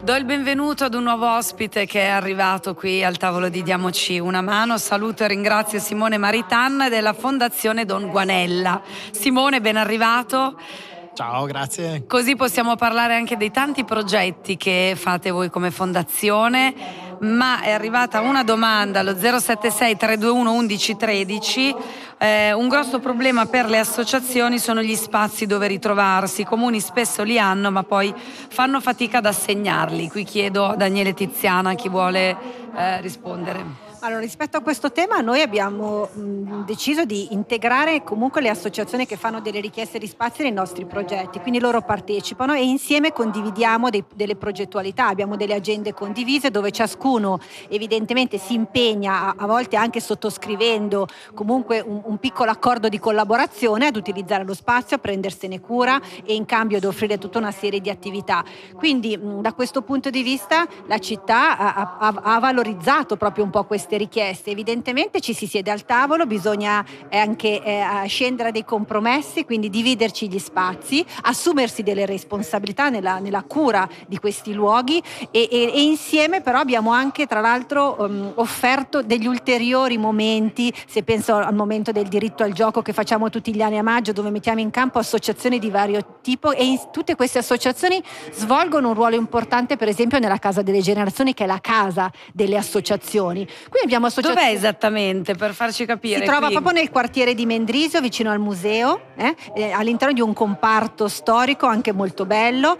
Do il benvenuto ad un nuovo ospite che è arrivato qui al tavolo di Diamoci una mano. Saluto e ringrazio Simone Maritanna della Fondazione Don Guanella. Simone, ben arrivato. Ciao, grazie. Così possiamo parlare anche dei tanti progetti che fate voi come fondazione, ma è arrivata una domanda allo 076 321 1113. Un grosso problema per le associazioni sono gli spazi dove ritrovarsi. I comuni spesso li hanno, ma poi fanno fatica ad assegnarli. Qui chiedo a Daniele Tiziana chi vuole rispondere. Allora, rispetto a questo tema noi abbiamo deciso di integrare comunque le associazioni che fanno delle richieste di spazi nei nostri progetti, quindi loro partecipano e insieme condividiamo delle progettualità, abbiamo delle agende condivise dove ciascuno evidentemente si impegna, a volte anche sottoscrivendo comunque un piccolo accordo di collaborazione ad utilizzare lo spazio, a prendersene cura e in cambio ad offrire tutta una serie di attività. Quindi da questo punto di vista la città ha valorizzato proprio un po' queste richieste. Evidentemente ci si siede al tavolo, bisogna anche scendere a dei compromessi, quindi dividerci gli spazi, assumersi delle responsabilità nella cura di questi luoghi e insieme però abbiamo anche tra l'altro offerto degli ulteriori momenti, se penso al momento del diritto al gioco che facciamo tutti gli anni a maggio, dove mettiamo in campo associazioni di vario tipo e tutte queste associazioni svolgono un ruolo importante, per esempio nella Casa delle Generazioni, che è la casa delle associazioni. Qui abbiamo associazioni. Dov'è esattamente, per farci capire? Si trova qui proprio nel quartiere di Mendrisio, vicino al museo, all'interno di un comparto storico anche molto bello.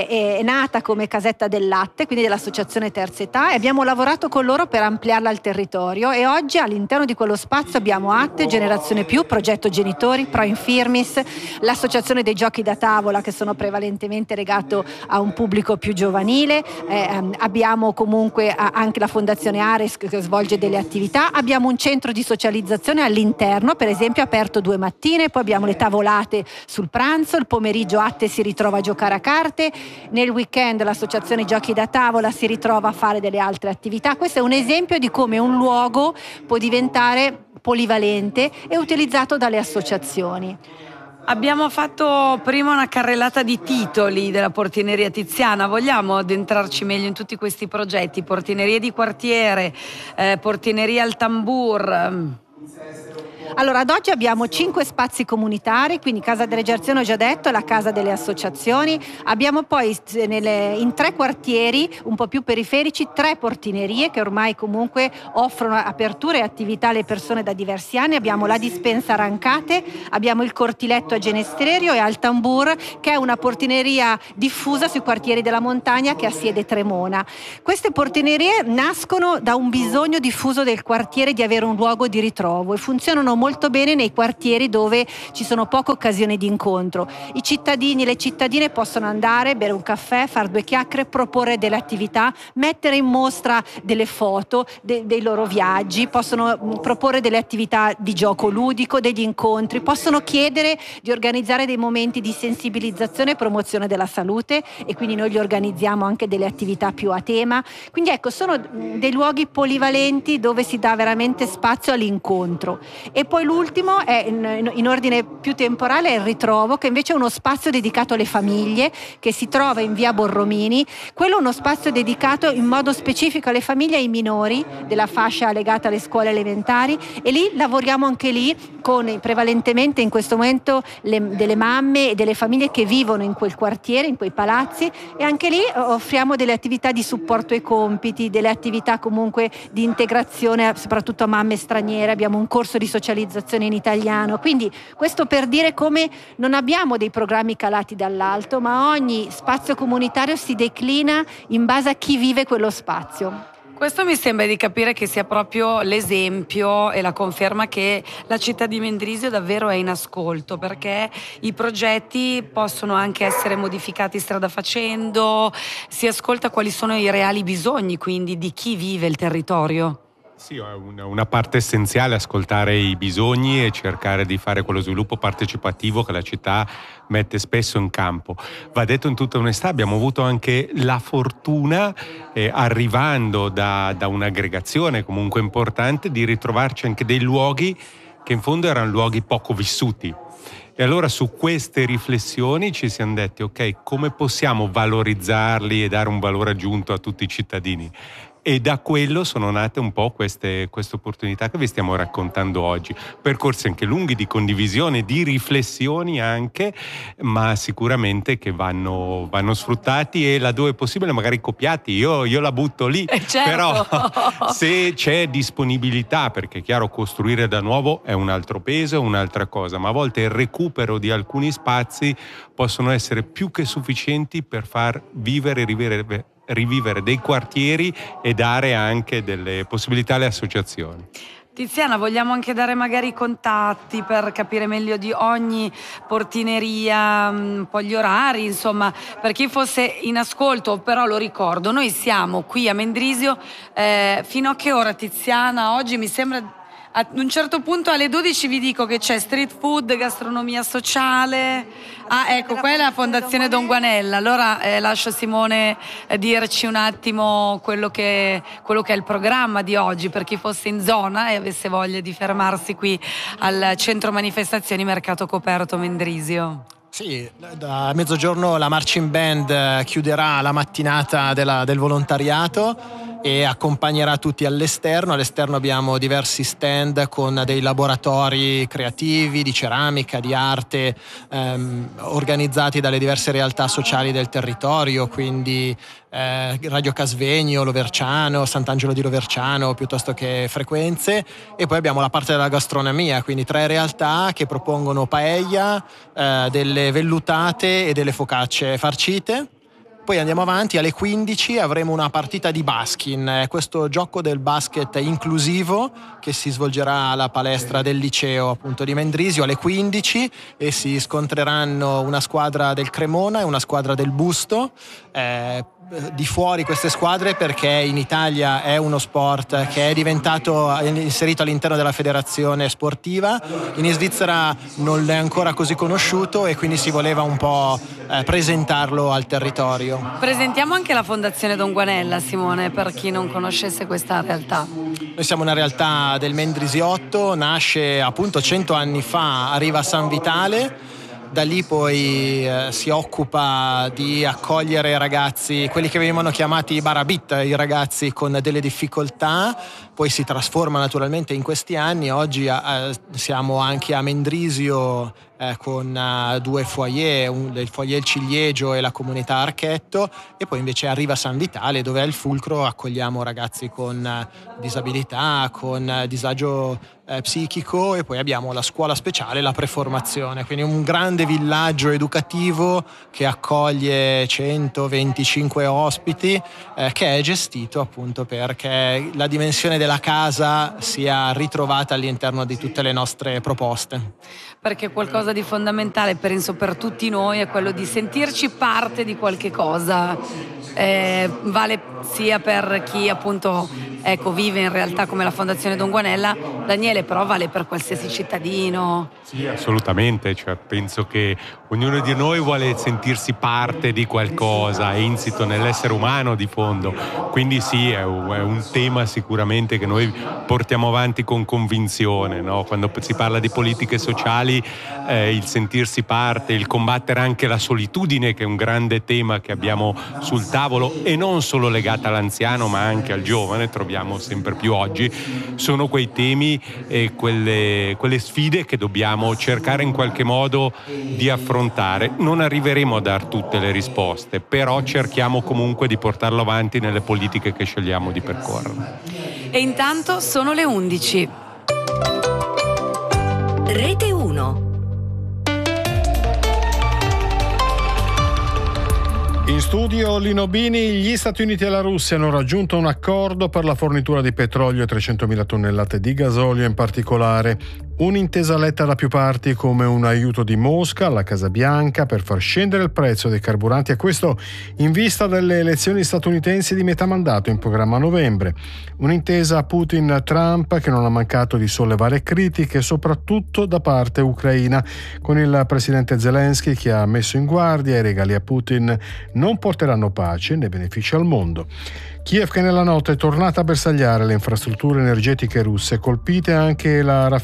È nata come casetta del latte, quindi dell'associazione Terza Età, e abbiamo lavorato con loro per ampliarla al territorio e oggi all'interno di quello spazio abbiamo Atte, Generazione Più, Progetto Genitori, Pro Infirmis, l'associazione dei giochi da tavola che sono prevalentemente legato a un pubblico più giovanile, abbiamo comunque anche la Fondazione Ares che svolge delle attività, abbiamo un centro di socializzazione all'interno, per esempio aperto 2 mattine, poi abbiamo le tavolate sul pranzo, il pomeriggio Atte si ritrova a giocare a carte, nel weekend l'associazione Giochi da Tavola si ritrova a fare delle altre attività. Questo è un esempio di come un luogo può diventare polivalente e utilizzato dalle associazioni. abbiamo fatto prima una carrellata di titoli della Portineria Tiziana. Vogliamo addentrarci meglio in tutti questi progetti? Portinerie di quartiere, portineria al tambur. Allora, ad oggi abbiamo 5 spazi comunitari, quindi Casa delle Generazioni ho già detto, la Casa delle Associazioni. Abbiamo poi in 3 quartieri un po' più periferici 3 portinerie che ormai comunque offrono aperture e attività alle persone da diversi anni. Abbiamo la dispensa Rancate, abbiamo il cortiletto a Genestrerio e al Tambur, che è una portineria diffusa sui quartieri della montagna che ha sede Tremona. Queste portinerie nascono da un bisogno diffuso del quartiere di avere un luogo di ritrovo e funzionano molto bene nei quartieri dove ci sono poche occasioni di incontro. I cittadini e le cittadine possono andare, bere un caffè, fare 2 chiacchiere, proporre delle attività, mettere in mostra delle foto dei loro viaggi, possono proporre delle attività di gioco ludico, degli incontri, possono chiedere di organizzare dei momenti di sensibilizzazione e promozione della salute e quindi noi gli organizziamo anche delle attività più a tema. Quindi ecco, sono dei luoghi polivalenti dove si dà veramente spazio all'incontro. E poi l'ultimo è in ordine più temporale, è il Ritrovo, che invece è uno spazio dedicato alle famiglie che si trova in via Borromini. Quello è uno spazio dedicato in modo specifico alle famiglie e ai minori della fascia legata alle scuole elementari e lì lavoriamo anche lì con prevalentemente in questo momento delle mamme e delle famiglie che vivono in quel quartiere, in quei palazzi, e anche lì offriamo delle attività di supporto ai compiti, delle attività comunque di integrazione soprattutto a mamme straniere. Abbiamo un corso di socializzazione in italiano, quindi questo per dire come non abbiamo dei programmi calati dall'alto, ma ogni spazio comunitario si declina in base a chi vive quello spazio. Questo mi sembra di capire che sia proprio l'esempio e la conferma che la città di Mendrisio davvero è in ascolto, perché i progetti possono anche essere modificati strada facendo, si ascolta quali sono i reali bisogni quindi di chi vive il territorio. Sì, è una parte essenziale ascoltare i bisogni e cercare di fare quello sviluppo partecipativo che la città mette spesso in campo. Va detto in tutta onestà, abbiamo avuto anche la fortuna, arrivando da un'aggregazione comunque importante, di ritrovarci anche dei luoghi che in fondo erano luoghi poco vissuti. E allora su queste riflessioni ci siamo detti, ok, come possiamo valorizzarli e dare un valore aggiunto a tutti i cittadini? E da quello sono nate un po' queste opportunità che vi stiamo raccontando oggi. Percorsi anche lunghi di condivisione, di riflessioni anche, ma sicuramente che vanno sfruttati e laddove è possibile magari copiati. Io la butto lì, certo. Però se c'è disponibilità, perché è chiaro, costruire da nuovo è un altro peso, è un'altra cosa, ma a volte il recupero di alcuni spazi possono essere più che sufficienti per far vivere e rivivere dei quartieri e dare anche delle possibilità alle associazioni. Tiziana, vogliamo anche dare magari i contatti per capire meglio di ogni portineria, un po' gli orari, insomma, per chi fosse in ascolto, però lo ricordo, noi siamo qui a Mendrisio, fino a che ora, Tiziana? Oggi mi sembra... Ad un certo punto alle 12 vi dico che c'è street food, gastronomia sociale. Ah, ecco, qua è la Fondazione Don Guanella. Allora lascio Simone dirci un attimo quello che è il programma di oggi per chi fosse in zona e avesse voglia di fermarsi qui al centro manifestazioni Mercato Coperto Mendrisio. Sì, da mezzogiorno la marching band chiuderà la mattinata del volontariato e accompagnerà tutti all'esterno. All'esterno abbiamo diversi stand con dei laboratori creativi di ceramica, di arte, organizzati dalle diverse realtà sociali del territorio, quindi Radio Casvegno, Loverciano, Sant'Angelo di Loverciano, piuttosto che Frequenze. E poi abbiamo la parte della gastronomia, quindi 3 realtà che propongono paella, delle vellutate e delle focacce farcite. Poi andiamo avanti, alle 15 avremo una partita di baskin, questo gioco del basket inclusivo che si svolgerà alla palestra del liceo appunto di Mendrisio alle 15 e si scontreranno una squadra del Cremona e una squadra del Busto. Di fuori queste squadre perché in Italia è uno sport che è diventato inserito all'interno della federazione sportiva, in Svizzera non è ancora così conosciuto e quindi si voleva un po' presentarlo al territorio. Presentiamo anche la Fondazione Don Guanella, Simone, per chi non conoscesse questa realtà. Noi siamo una realtà del Mendrisiotto, nasce appunto 100 anni fa, arriva a San Vitale. Da lì poi si occupa di accogliere ragazzi, quelli che venivano chiamati barabit, i ragazzi con delle difficoltà, poi si trasforma naturalmente in questi anni. Oggi siamo anche a Mendrisio con 2 foyer, il foyer Il Ciliegio e la comunità Archetto, e poi invece arriva San Vitale dove è il fulcro, accogliamo ragazzi con disabilità, con disagio psichico, e poi abbiamo la scuola speciale, la preformazione, quindi un grande villaggio educativo che accoglie 125 ospiti, che è gestito appunto perché la dimensione della casa sia ritrovata all'interno di tutte le nostre proposte. Perché qualcosa di fondamentale per tutti noi è quello di sentirci parte di qualche cosa, vale sia per chi appunto vive in realtà come la Fondazione Don Guanella, Daniele, però vale per qualsiasi cittadino. Sì, assolutamente, cioè, penso che ognuno di noi vuole sentirsi parte di qualcosa, è insito nell'essere umano di fondo, quindi sì, è un tema sicuramente che noi portiamo avanti con convinzione, no? Quando si parla di politiche sociali, il sentirsi parte, il combattere anche la solitudine, che è un grande tema che abbiamo sul tavolo e non solo legata all'anziano ma anche al giovane, troviamo sempre più oggi, sono quei temi e quelle sfide che dobbiamo cercare in qualche modo di affrontare. Non arriveremo a dar tutte le risposte, però cerchiamo comunque di portarlo avanti nelle politiche che scegliamo di percorrere. E intanto sono le 11. Rete 1. In studio Lino Bini. Gli Stati Uniti e la Russia hanno raggiunto un accordo per la fornitura di petrolio e 300.000 tonnellate di gasolio in particolare. Un'intesa letta da più parti come un aiuto di Mosca alla Casa Bianca per far scendere il prezzo dei carburanti, e questo in vista delle elezioni statunitensi di metà mandato in programma a novembre. Un'intesa Putin-Trump che non ha mancato di sollevare critiche soprattutto da parte ucraina, con il presidente Zelensky che ha messo in guardia i regali a Putin non porteranno pace né benefici al mondo. Kiev che nella notte è tornata a bersagliare le infrastrutture energetiche russe, colpite anche la raffineria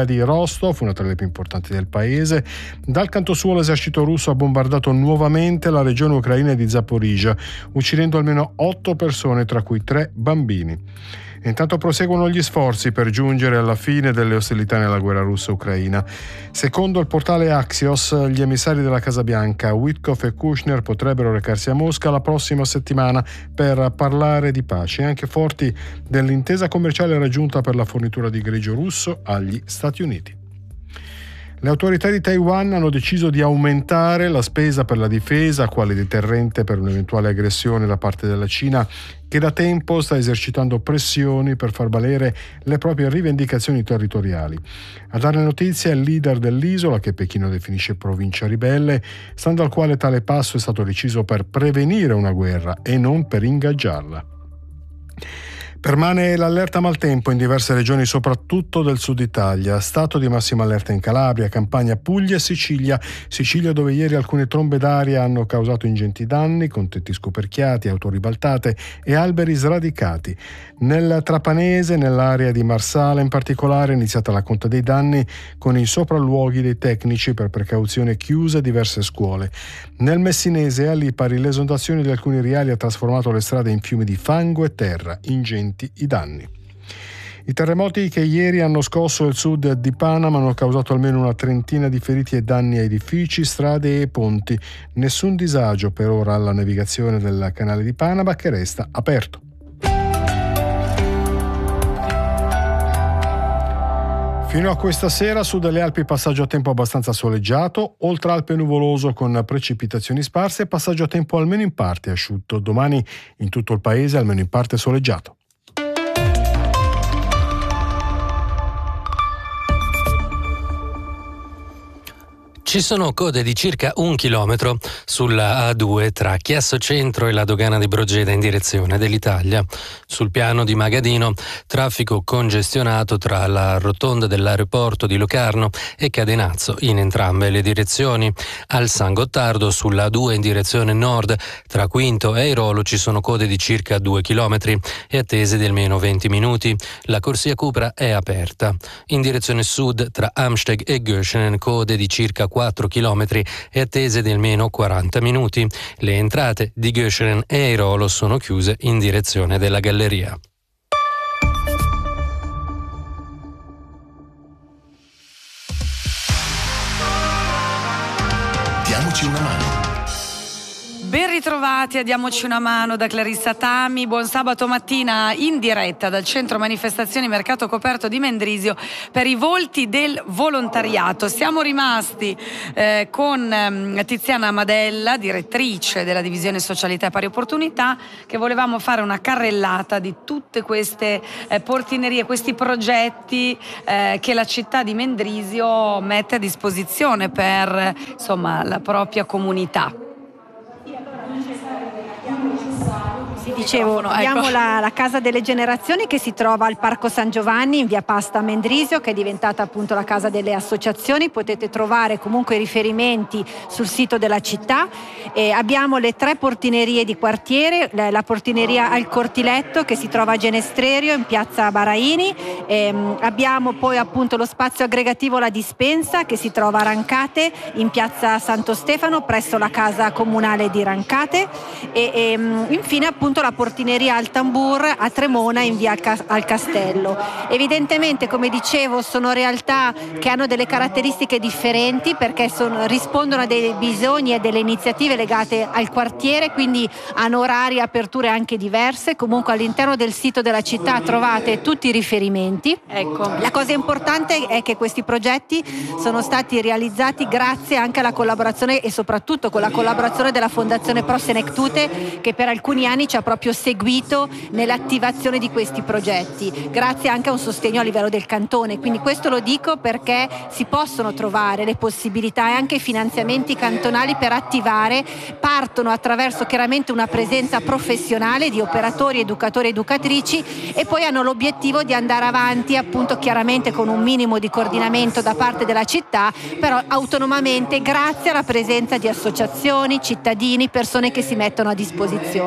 contea di Rostov, una tra le più importanti del paese. Dal canto suo l'esercito russo ha bombardato nuovamente la regione ucraina di Zaporizhzhia, uccidendo almeno 8 persone, tra cui 3 bambini. Intanto proseguono gli sforzi per giungere alla fine delle ostilità nella guerra russa-ucraina. Secondo il portale Axios, gli emissari della Casa Bianca, Witkoff e Kushner, potrebbero recarsi a Mosca la prossima settimana per parlare di pace, anche forti dell'intesa commerciale raggiunta per la fornitura di greggio russo agli Stati Uniti. Le autorità di Taiwan hanno deciso di aumentare la spesa per la difesa quale deterrente per un'eventuale aggressione da parte della Cina, che da tempo sta esercitando pressioni per far valere le proprie rivendicazioni territoriali. A dare notizia è il leader dell'isola, che Pechino definisce provincia ribelle, stando al quale tale passo è stato deciso per prevenire una guerra e non per ingaggiarla. Permane l'allerta maltempo in diverse regioni, soprattutto del sud Italia. Stato di massima allerta in Calabria, Campania, Puglia e Sicilia. Sicilia, dove ieri alcune trombe d'aria hanno causato ingenti danni, con tetti scoperchiati, auto ribaltate e alberi sradicati. Nel Trapanese, nell'area di Marsala in particolare, è iniziata la conta dei danni, con i sopralluoghi dei tecnici per precauzione chiuse diverse scuole. Nel Messinese, a Lipari, l'esondazione di alcuni riali ha trasformato le strade in fiumi di fango e terra, ingenti i danni. I terremoti che ieri hanno scosso il sud di Panama hanno causato almeno una trentina di feriti e danni a edifici, strade e ponti. Nessun disagio per ora alla navigazione del canale di Panama, che resta aperto. Fino a questa sera su delle Alpi passaggio a tempo abbastanza soleggiato, oltre Alpe nuvoloso con precipitazioni sparse e passaggio a tempo almeno in parte asciutto. Domani in tutto il paese almeno in parte soleggiato. Ci sono code di circa 1 chilometro sulla A2 tra Chiasso Centro e la dogana di Brogeda in direzione dell'Italia. Sul piano di Magadino, traffico congestionato tra la rotonda dell'aeroporto di Locarno e Cadenazzo in entrambe le direzioni. Al San Gottardo, sulla A2 in direzione nord, tra Quinto e Airolo ci sono code di circa 2 chilometri e attese di almeno 20 minuti. La corsia Cupra è aperta. In direzione sud, tra Amsteg e Göschenen, code di circa 4 chilometri e attese di almeno 40 minuti. Le entrate di Göschenen e Airolo sono chiuse in direzione della galleria. Diamoci una mano. Ben ritrovati a Diamoci una mano da Clarissa Tami. Buon sabato mattina in diretta dal centro manifestazioni Mercato Coperto di Mendrisio per i volti del volontariato. Siamo rimasti con Tiziana Amadella, direttrice della divisione socialità e pari opportunità, che volevamo fare una carrellata di tutte queste portinerie, questi progetti che la città di Mendrisio mette a disposizione per, insomma, la propria comunità. Dicevo, abbiamo la Casa delle Generazioni che si trova al Parco San Giovanni in via Pasta a Mendrisio, che è diventata appunto la casa delle associazioni. Potete trovare comunque i riferimenti sul sito della città. Abbiamo le 3 portinerie di quartiere, la portineria al Cortiletto che si trova a Genestrerio in piazza Baraini. Abbiamo poi appunto lo spazio aggregativo La Dispensa che si trova a Rancate in piazza Santo Stefano presso la casa comunale di Rancate e infine appunto la portineria al Tambur a Tremona in via al Castello. Evidentemente, come dicevo, sono realtà che hanno delle caratteristiche differenti perché rispondono a dei bisogni e delle iniziative legate al quartiere, quindi hanno orari e aperture anche diverse. Comunque all'interno del sito della città trovate tutti i riferimenti. Ecco. La cosa importante è che questi progetti sono stati realizzati grazie anche alla collaborazione e soprattutto con la collaborazione della Fondazione Pro Senectute, che per alcuni anni ci ha proprio seguito nell'attivazione di questi progetti, grazie anche a un sostegno a livello del cantone. Quindi questo lo dico perché si possono trovare le possibilità e anche i finanziamenti cantonali per attivare, partono attraverso chiaramente una presenza professionale di operatori, educatori, educatrici e poi hanno l'obiettivo di andare avanti appunto chiaramente con un minimo di coordinamento da parte della città, però autonomamente grazie alla presenza di associazioni, cittadini, persone che si mettono a disposizione.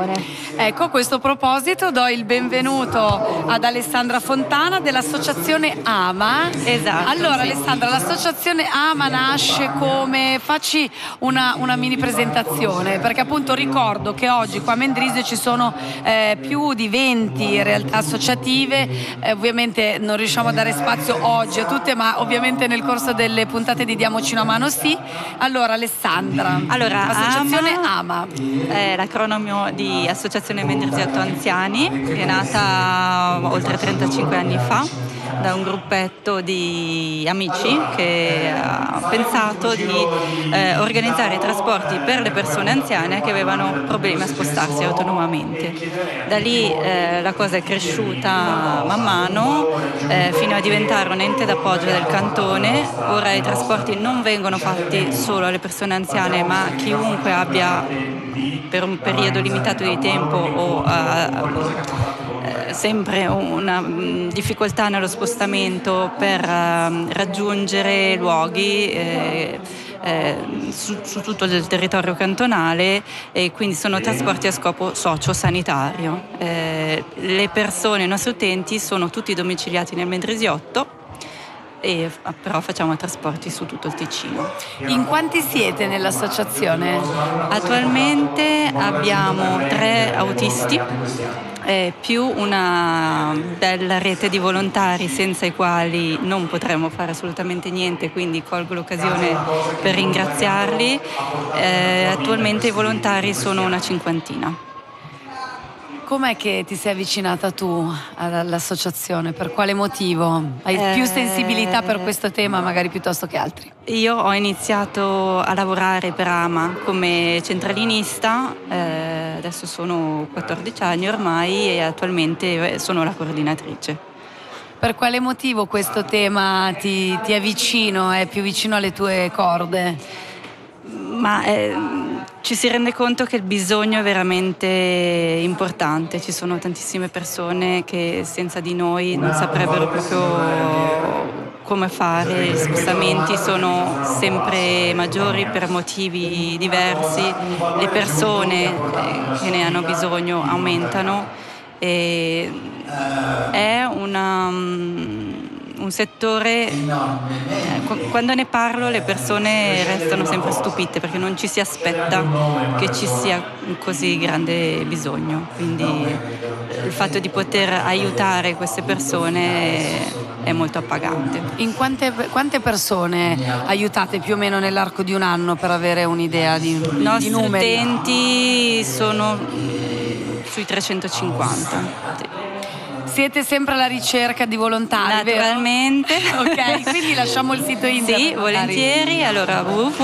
Ecco, a questo proposito do il benvenuto ad Alessandra Fontana dell'associazione AMA. Esatto. Allora, sì. Alessandra, l'associazione AMA nasce come... Facci una mini presentazione, perché appunto ricordo che oggi qua a Mendrisio ci sono più di 20 realtà associative, ovviamente non riusciamo a dare spazio oggi a tutte, ma ovviamente nel corso delle puntate di Diamoci una mano sì. Allora, Alessandra, Allora, l'associazione AMA è l'acronimo di Associazione Mendrisiotto Anziani, che è nata oltre 35 anni fa da un gruppetto di amici che ha pensato di organizzare trasporti per le persone anziane che avevano problemi a spostarsi autonomamente. Da lì la cosa è cresciuta man mano fino a diventare un ente d'appoggio del cantone. Ora i trasporti non vengono fatti solo alle persone anziane, ma chiunque abbia per un periodo limitato di tempo o sempre una difficoltà nello spostamento per raggiungere luoghi su tutto il territorio cantonale, e quindi sono trasporti a scopo socio-sanitario. Le persone, i nostri utenti, sono tutti domiciliati nel Mendrisiotto, però facciamo trasporti su tutto il Ticino. In quanti siete nell'associazione? Attualmente abbiamo 3 autisti, più una bella rete di volontari senza i quali non potremmo fare assolutamente niente, quindi colgo l'occasione per ringraziarli. Attualmente i volontari sono una 50. Com'è che ti sei avvicinata tu all'associazione? Per quale motivo? Hai più sensibilità per questo tema magari piuttosto che altri? Io ho iniziato a lavorare per AMA come centralinista, adesso sono 14 anni ormai e attualmente sono la coordinatrice. Per quale motivo questo tema ti è vicino, è più vicino alle tue corde? Ma ci si rende conto che il bisogno è veramente importante. Ci sono tantissime persone che senza di noi non saprebbero proprio come fare. Gli spostamenti sono sempre maggiori per motivi diversi, le persone che ne hanno bisogno aumentano e è un settore, quando ne parlo le persone restano sempre stupite perché non ci si aspetta che ci sia un così grande bisogno, quindi il fatto di poter aiutare queste persone è molto appagante. In quante persone aiutate più o meno nell'arco di un anno, per avere un'idea di numeri? I nostri utenti sono sui 350. Sì. Siete sempre alla ricerca di volontari, naturalmente, vero? Ok, quindi lasciamo il sito internet. Sì, volentieri. Allora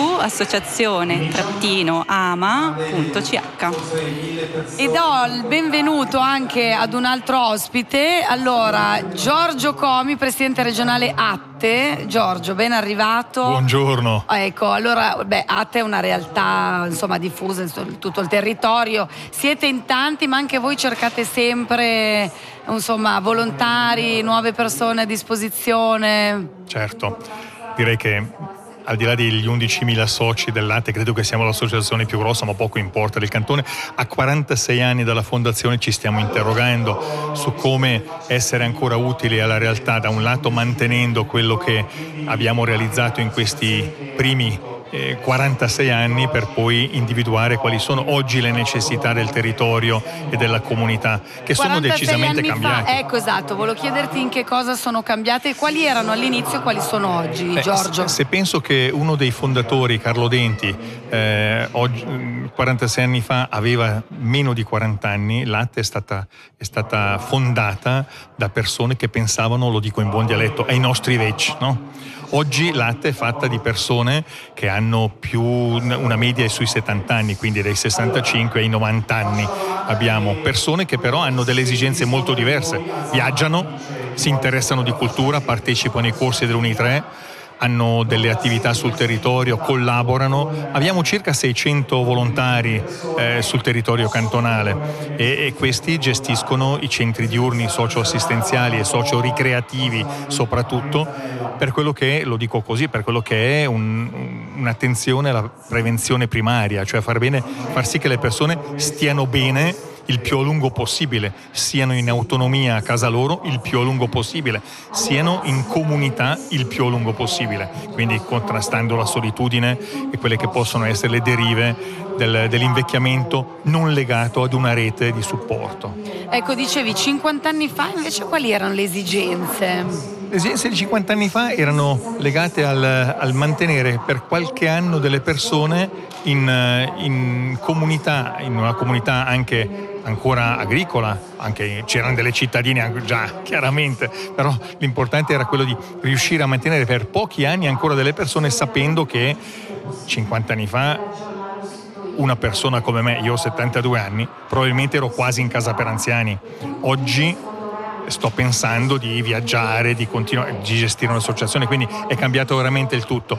www.associazione-ama.ch. E do il benvenuto anche ad un altro ospite. Allora, Giorgio Comi, presidente regionale Atte. Giorgio, ben arrivato. Buongiorno. Ecco, allora, Atte è una realtà insomma diffusa in tutto il territorio. Siete in tanti, ma anche voi cercate sempre insomma volontari, nuove persone a disposizione. Certo, direi che al di là degli 11.000 soci dell'Atte, credo che siamo l'associazione più grossa, ma poco importa, del cantone. A 46 anni dalla fondazione ci stiamo interrogando su come essere ancora utili alla realtà, da un lato mantenendo quello che abbiamo realizzato in questi primi 46 anni, per poi individuare quali sono oggi le necessità del territorio e della comunità, che sono decisamente cambiate. Ecco, esatto, volevo chiederti in che cosa sono cambiate, quali erano all'inizio e quali sono oggi, Giorgio. Se penso che uno dei fondatori, Carlo Denti, oggi, 46 anni fa aveva meno di 40 anni, l'Atte è stata fondata da persone che pensavano, lo dico in buon dialetto, ai nostri vecchi, no? Oggi l'Atte è fatta di persone che hanno più una media sui 70 anni, quindi dai 65 ai 90 anni. Abbiamo persone che però hanno delle esigenze molto diverse, viaggiano, si interessano di cultura, partecipano ai corsi dell'Uni3, hanno delle attività sul territorio, collaborano. Abbiamo circa 600 volontari sul territorio cantonale e questi gestiscono i centri diurni socio-assistenziali e socio-ricreativi, soprattutto per quello che, lo dico così, per quello che è un'attenzione alla prevenzione primaria, cioè far sì che le persone stiano bene il più a lungo possibile, siano in autonomia a casa loro il più a lungo possibile, siano in comunità il più a lungo possibile, quindi contrastando la solitudine e quelle che possono essere le derive dell'invecchiamento non legato ad una rete di supporto. Ecco, dicevi 50 anni fa invece quali erano le esigenze? Le esigenze di 50 anni fa erano legate al mantenere per qualche anno delle persone in comunità, in una comunità anche ancora agricola, anche c'erano delle cittadine già chiaramente, però l'importante era quello di riuscire a mantenere per pochi anni ancora delle persone, sapendo che 50 anni fa una persona come me, io ho 72 anni, probabilmente ero quasi in casa per anziani. Oggi sto pensando di viaggiare, di gestire un'associazione, quindi è cambiato veramente il tutto.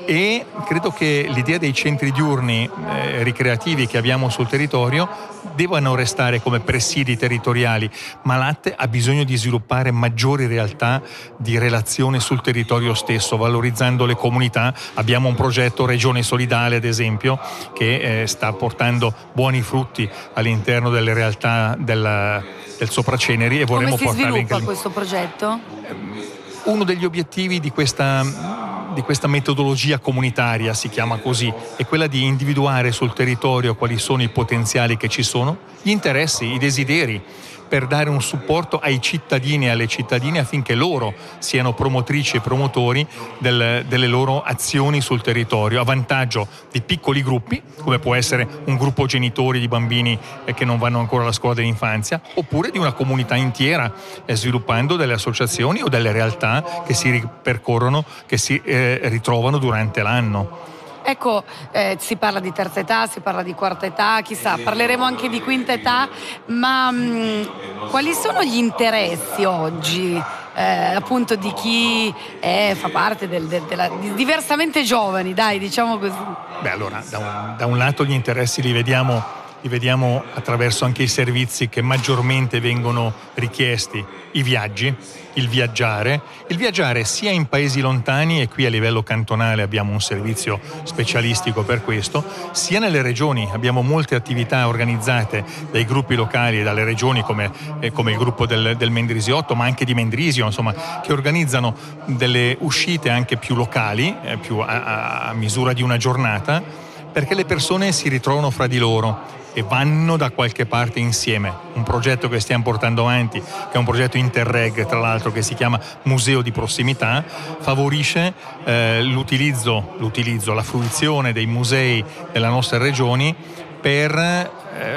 E credo che l'idea dei centri diurni ricreativi che abbiamo sul territorio devono restare come presidi territoriali, ma Latte ha bisogno di sviluppare maggiori realtà di relazione sul territorio stesso, valorizzando le comunità. Abbiamo un progetto Regione Solidale, ad esempio, che sta portando buoni frutti all'interno delle realtà del Sopraceneri, e vorremmo portarli Come si sviluppa questo progetto? Uno degli obiettivi di questa metodologia comunitaria, si chiama così, è quella di individuare sul territorio quali sono i potenziali che ci sono, gli interessi, i desideri, per dare un supporto ai cittadini e alle cittadine affinché loro siano promotrici e promotori delle loro azioni sul territorio, a vantaggio di piccoli gruppi, come può essere un gruppo genitori di bambini che non vanno ancora alla scuola dell'infanzia, oppure di una comunità intera, sviluppando delle associazioni o delle realtà che si ripercorrono, che si ritrovano durante l'anno. Ecco, si parla di terza età, si parla di quarta età, chissà, parleremo anche di quinta età, ma quali sono gli interessi oggi appunto di chi fa parte diversamente giovani, dai, diciamo così? Beh, allora, da un lato gli interessi li vediamo attraverso anche i servizi che maggiormente vengono richiesti, i viaggi, il viaggiare sia in paesi lontani, e qui a livello cantonale abbiamo un servizio specialistico per questo, sia nelle regioni. Abbiamo molte attività organizzate dai gruppi locali e dalle regioni come il gruppo del Mendrisiotto, ma anche di Mendrisio, insomma, che organizzano delle uscite anche più locali, più a misura di una giornata, perché le persone si ritrovano fra di loro e vanno da qualche parte insieme. Un progetto che stiamo portando avanti, che è un progetto Interreg, tra l'altro, che si chiama Museo di Prossimità, favorisce l'utilizzo, la fruizione dei musei della nostra regione per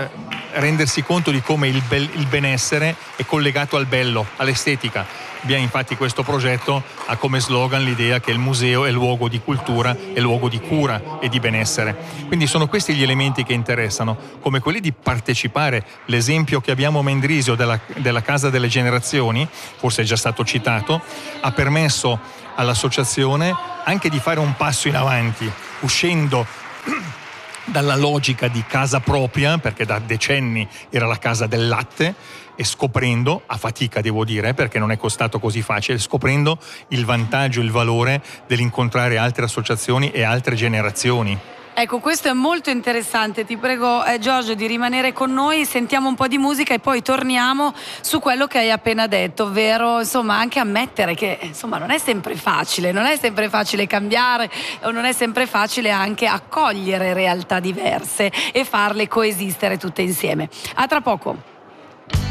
rendersi conto di come il benessere è collegato al bello, all'estetica. Abbiamo infatti questo progetto ha come slogan l'idea che il museo è luogo di cultura, è luogo di cura e di benessere. Quindi sono questi gli elementi che interessano, come quelli di partecipare. L'esempio che abbiamo a Mendrisio della Casa delle Generazioni, forse è già stato citato, ha permesso all'associazione anche di fare un passo in avanti, uscendo dalla logica di casa propria, perché da decenni era la casa del latte, e scoprendo, a fatica devo dire, perché non è costato così facile, scoprendo il vantaggio, il valore dell'incontrare altre associazioni e altre generazioni. Ecco, questo è molto interessante. Ti prego, Giorgio, di rimanere con noi, sentiamo un po' di musica e poi torniamo su quello che hai appena detto, ovvero insomma anche ammettere che insomma non è sempre facile cambiare, o non è sempre facile anche accogliere realtà diverse e farle coesistere tutte insieme. A tra poco.